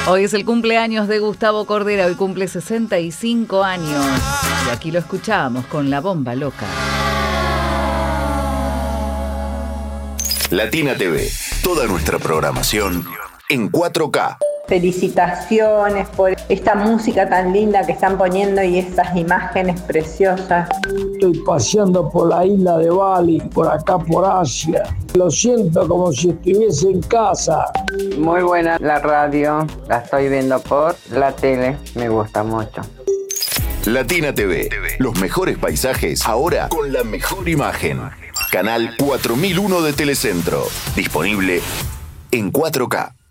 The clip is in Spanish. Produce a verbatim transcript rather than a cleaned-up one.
Hoy es el cumpleaños de Gustavo Cordera, hoy cumple sesenta y cinco años. Y aquí lo escuchamos con La Bomba Loca. Latina T V, toda nuestra programación en cuatro K. Felicitaciones por esta música tan linda que están poniendo y estas imágenes preciosas. Estoy paseando por la isla de Bali, por acá por Asia. Lo siento como si estuviese en casa. Muy buena la radio, la estoy viendo por la tele, me gusta mucho. Latina T V, los mejores paisajes ahora con la mejor imagen. Canal cuatro mil uno de Telecentro, disponible en cuatro K.